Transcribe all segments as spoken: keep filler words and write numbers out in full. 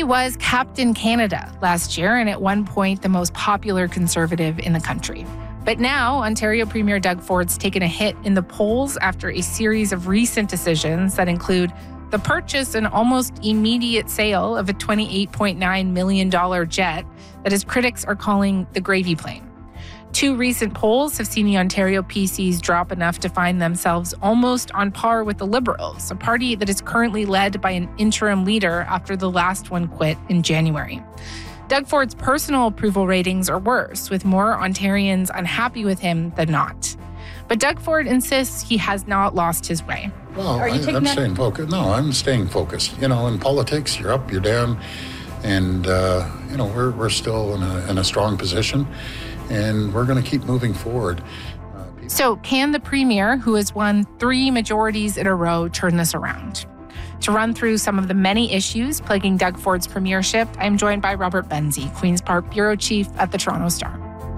He was Captain Canada last year, and at one point the most popular Conservative in the country. But now, Ontario Premier Doug Ford's taken a hit in the polls after a series of recent decisions that include the purchase and almost immediate sale of a twenty-eight point nine million dollars jet that his critics are calling the gravy plane. Two recent polls have seen the Ontario P Cs drop enough to find themselves almost on par with the Liberals, a party that is currently led by an interim leader after the last one quit in January. Doug Ford's personal approval ratings are worse, with more Ontarians unhappy with him than not. But Doug Ford insists he has not lost his way. Well, I, I'm that? staying focused. No, I'm staying focused. You know, in politics, you're up, you're down, and, uh, you know, we're, we're still in a, in a strong position. And we're going to keep moving forward. Uh, people- so can the Premier, who has won three majorities in a row, turn this around? To run through some of the many issues plaguing Doug Ford's premiership, I'm joined by Robert Benzie, Queen's Park Bureau Chief at the Toronto Star.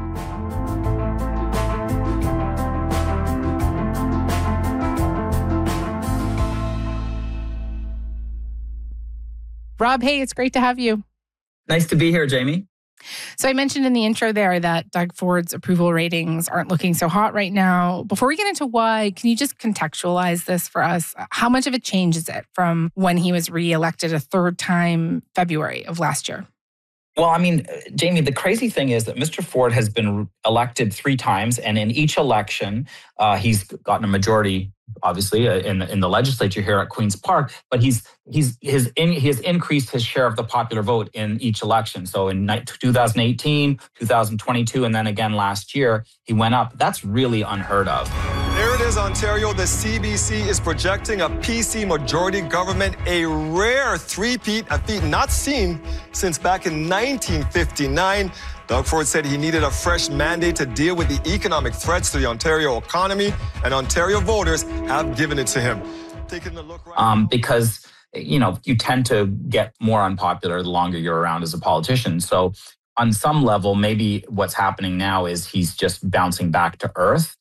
Rob, hey, it's great to have you. Nice to be here, Jamie. So I mentioned in the intro there that Doug Ford's approval ratings aren't looking so hot right now. Before we get into why, can you just contextualize this for us? How much of a change is it from when he was reelected a third time February of last year? Well, I mean, Jamie, the crazy thing is that Mister Ford has been elected three times, and in each election, uh, he's gotten a majority, obviously, uh, in, the, in the legislature here at Queen's Park, but he's he's his in, he has increased his share of the popular vote in each election. So in twenty eighteen, twenty twenty-two, and then again last year, he went up. That's really unheard of. There it is, Ontario. The C B C is projecting a P C majority government, a rare three-peat, a feat not seen since back in nineteen fifty-nine. Doug Ford said he needed a fresh mandate to deal with the economic threats to the Ontario economy, and Ontario voters have given it to him. Taking a look right um, because, you know, you tend to get more unpopular the longer you're around as a politician. So on some level, maybe what's happening now is he's just bouncing back to earth.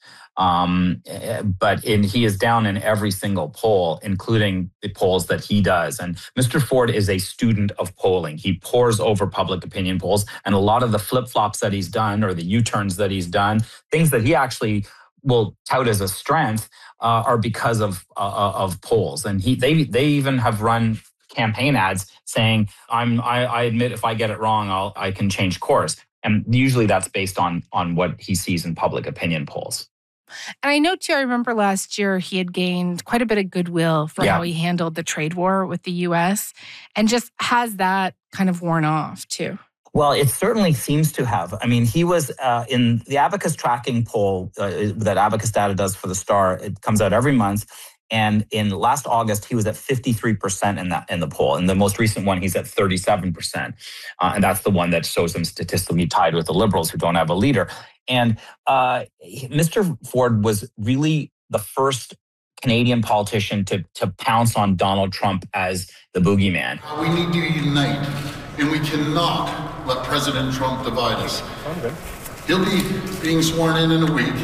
Um, but in, he is down in every single poll, including the polls that he does. And Mister Ford is a student of polling. He pores over public opinion polls, and a lot of the flip-flops that he's done, or the U-turns that he's done, things that he actually will tout as a strength, uh, are because of uh, of polls. And he they they even have run campaign ads saying, "I'm I, I admit if I get it wrong, I'll I can change course." And usually that's based on on what he sees in public opinion polls. And I know, too, I remember last year he had gained quite a bit of goodwill for Yeah. how he handled the trade war with the U S, and just has that kind of worn off, too? Well, it certainly seems to have. I mean, he was uh, in the Abacus tracking poll uh, that Abacus Data does for the Star. It comes out every month. And in last August, he was at fifty-three percent in that in the poll. In the most recent one, he's at thirty-seven percent. Uh, and that's the one that shows him statistically tied with the Liberals, who don't have a leader. And uh, Mister Ford was really the first Canadian politician to, to pounce on Donald Trump as the boogeyman. We need to unite, and we cannot let President Trump divide us. Okay. He'll be being sworn in in a week,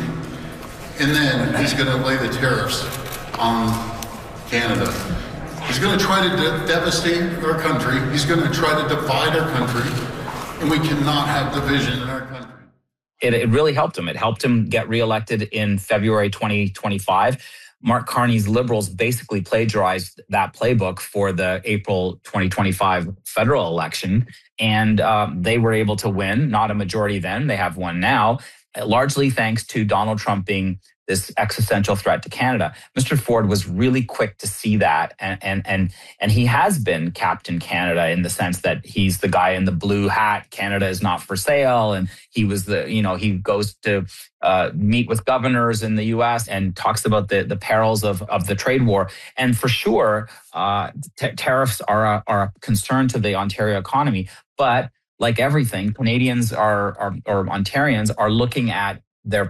and then he's going to lay the tariffs on Canada. He's going to try to de- devastate our country. He's going to try to divide our country, and we cannot have division in our country. It, it really helped him. It helped him get reelected in February twenty twenty-five. Mark Carney's Liberals basically plagiarized that playbook for the April twenty twenty-five federal election, and um, they were able to win, not a majority then, they have one now, largely thanks to Donald Trump being this existential threat to Canada. Mister Ford was really quick to see that, and and and and he has been Captain Canada in the sense that he's the guy in the blue hat. Canada is not for sale, and he was the you know he goes to uh, meet with governors in the U S and talks about the the perils of of the trade war. And for sure, uh, t- tariffs are a, are a concern to the Ontario economy, but like everything, Canadians are, are or Ontarians are looking at their